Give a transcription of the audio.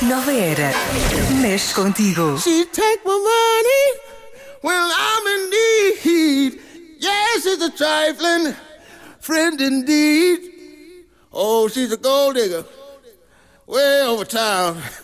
Nova Era. Mexe contigo. She take my money when I'm in need. Yes, it's a trifling friend indeed. Oh, she's a gold digger way over town.